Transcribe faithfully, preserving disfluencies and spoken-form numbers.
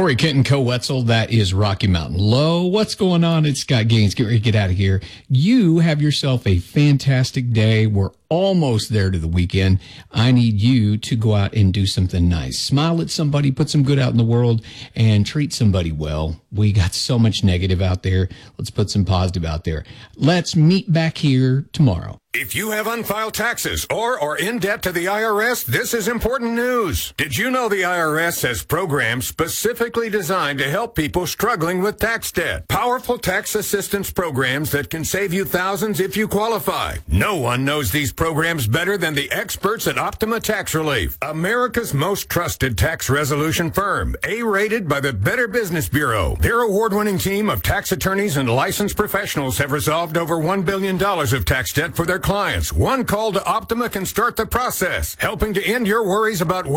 Corey Kenton, Co-Wetzel, that is Rocky Mountain Low. What's going on? It's Scott Gaines. Get ready to get out of here. You have yourself a fantastic day. We're almost there to the weekend. I need you to go out and do something nice. Smile at somebody, put some good out in the world, and treat somebody well. We got so much negative out there. Let's put some positive out there. Let's meet back here tomorrow. If you have unfiled taxes or are in debt to the I R S, this is important news. Did you know the I R S has programs specifically designed to help people struggling with tax debt? Powerful tax assistance programs that can save you thousands if you qualify. No one knows these programs better than the experts at Optima Tax Relief, America's most trusted tax resolution firm, A-rated by the Better Business Bureau. Their award-winning team of tax attorneys and licensed professionals have resolved over one billion dollars of tax debt for their clients. One call to Optima can start the process, helping to end your worries about